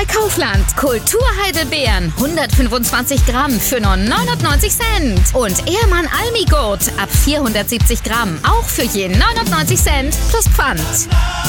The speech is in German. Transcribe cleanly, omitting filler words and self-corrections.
bei Kaufland. Kulturheidelbeeren 125 Gramm für nur 99 Cent. Und Ehrmann Almigurt ab 470 Gramm auch für je 99 Cent plus Pfand.